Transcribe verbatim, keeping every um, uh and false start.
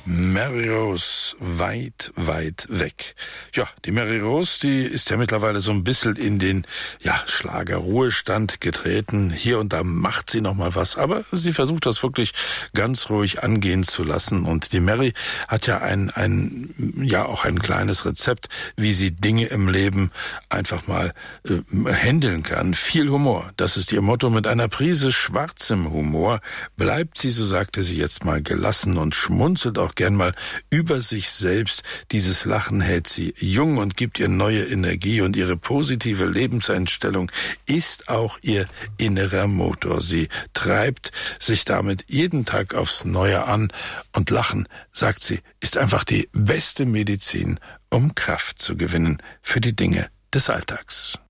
Mary Rose, weit, weit weg. Ja, die Mary Rose, die ist ja mittlerweile so ein bisschen in den, ja, Schlagerruhestand getreten. Hier und da macht sie noch mal was, aber sie versucht das wirklich ganz ruhig angehen zu lassen. Und die Mary hat ja ein, ein, ja, auch ein kleines Rezept, wie sie Dinge im Leben einfach mal äh, handeln kann. Viel Humor, das ist ihr Motto. Mit einer Prise schwarzem Humor bleibt sie, so sagte sie jetzt mal, gelassen und schmunzelt auch gern mal über sich selbst. Dieses Lachen hält sie jung und gibt ihr neue Energie, und ihre positive Lebenseinstellung ist auch ihr innerer Motor. Sie treibt sich damit jeden Tag aufs Neue an, und Lachen, sagt sie, ist einfach die beste Medizin, um Kraft zu gewinnen für die Dinge des Alltags.